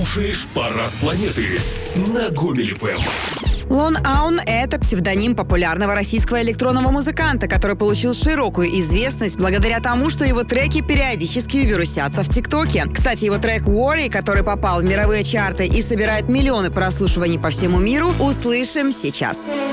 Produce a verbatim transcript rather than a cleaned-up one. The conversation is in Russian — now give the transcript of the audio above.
слушаешь «Парад планеты» на Гомель эф эм. Лон Аун – это псевдоним популярного российского электронного музыканта, который получил широкую известность благодаря тому, что его треки периодически вирусятся в ТикТоке. Кстати, его трек «Worry», который попал в мировые чарты и собирает миллионы прослушиваний по всему миру, услышим сейчас.